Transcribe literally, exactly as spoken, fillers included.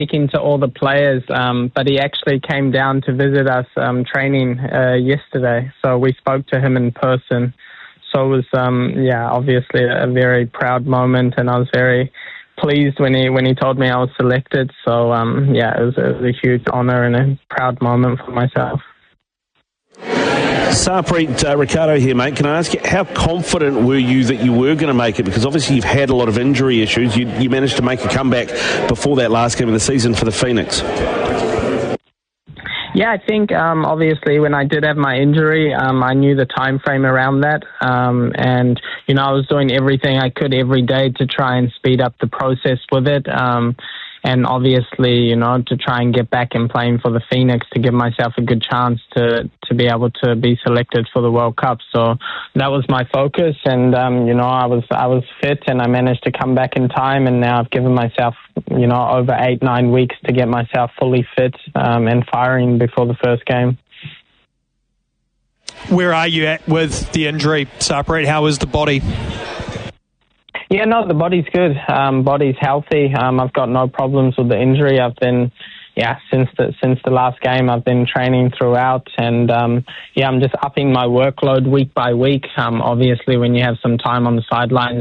speaking to all the players, um, but he actually came down to visit us um, training uh, yesterday. So we spoke to him in person. So it was, um, yeah, obviously a very proud moment, and I was very pleased when he when he told me I was selected. So, um, yeah, it was, it was a huge honour and a proud moment for myself. Sarpreet, uh, Ricardo here, mate. Can I ask you, how confident were you that you were going to make it? Because obviously you've had a lot of injury issues. You, you managed to make a comeback before that last game of the season for the Phoenix. Yeah, I think um, obviously when I did have my injury, um, I knew the time frame around that, um, and you know I was doing everything I could every day to try and speed up the process with it. Um, And obviously, you know, to try and get back and playing for the Phoenix to give myself a good chance to, to be able to be selected for the World Cup. So that was my focus. And, um, you know, I was I was fit and I managed to come back in time. And now I've given myself, you know, over eight, nine weeks to get myself fully fit um, and firing before the first game. Where are you at with the injury, Sarpreet? How is the body? Yeah, no, the body's good. Um, body's healthy. Um, I've got no problems with the injury. I've been, yeah, since the since the last game, I've been training throughout, and um, yeah, I'm just upping my workload week by week. Um, obviously, when you have some time on the sidelines,